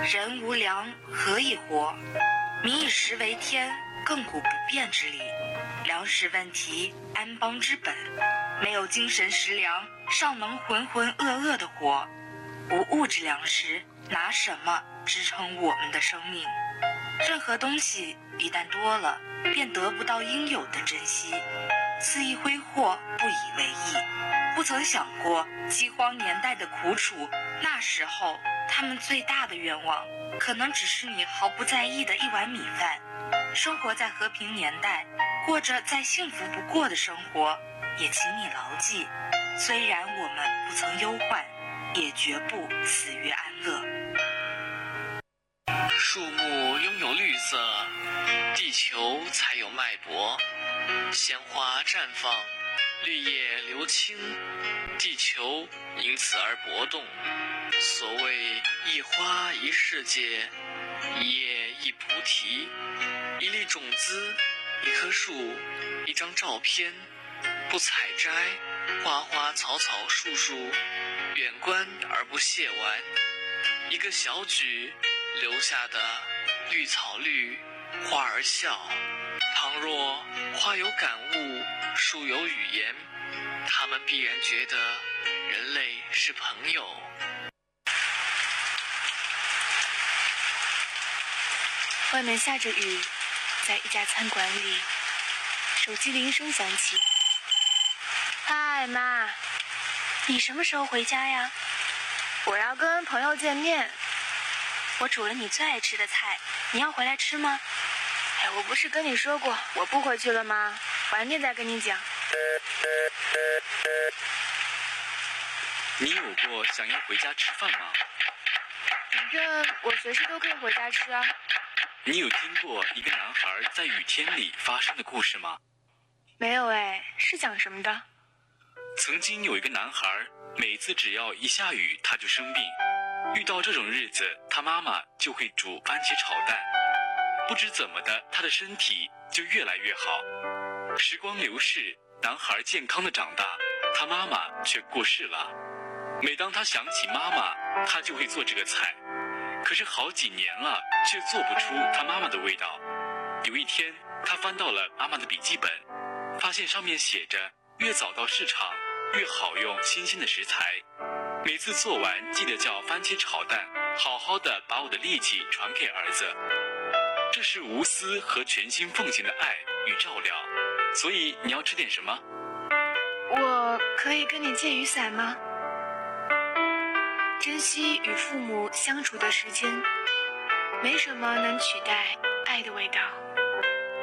人无粮，何以活？民以食为天，亘古不变之理。粮食问题，安邦之本。没有精神食粮，尚能浑浑噩噩地活。无物质粮食，拿什么支撑我们的生命？任何东西一旦多了，便得不到应有的珍惜，肆意挥霍，不以为意。不曾想过饥荒年代的苦楚，那时候他们最大的愿望，可能只是你毫不在意的一碗米饭。生活在和平年代，过着再幸福不过的生活，也请你牢记，虽然我们不曾忧患，也绝不死于安乐。 树木拥有绿色，地球才有脉搏。鲜花绽放，绿叶流青，地球因此而搏动。所谓一花一世界，一叶一菩提，一粒种子，一棵树，一张照片，不采摘，花花草草树树，远观而不亵玩。一个小举留下的绿草绿，花儿笑。倘若花有感悟，树有语言，他们必然觉得人类是朋友。 外面下着雨，在一家餐馆里，手机铃声响起。 嗨，妈， 你什么时候回家呀？ 我要跟朋友见面。 我煮了你最爱吃的菜，你要回来吃吗？ 哎，我不是跟你说过我不回去了吗？晚点再跟你讲。 你有过想要回家吃饭吗？ 反正我随时都可以回家吃啊。 你有听过一个男孩在雨天里发生的故事吗？ 没有哎，是讲什么的？ 曾经有一个男孩，每次只要一下雨他就生病，遇到这种日子，他妈妈就会煮番茄炒蛋。不知怎么的，他的身体就越来越好。时光流逝，男孩健康的长大，他妈妈却过世了。每当他想起妈妈，他就会做这个菜。可是好几年了，却做不出他妈妈的味道。有一天，他翻到了妈妈的笔记本，发现上面写着越早到市场，越好用新鲜的食材。每次做完，记得叫番茄炒蛋，好好的把我的力气传给儿子。这是无私和全心奉献的爱与照料。所以你要吃点什么？ 我可以跟你借雨伞吗？珍惜与父母相处的时间，没什么能取代爱的味道。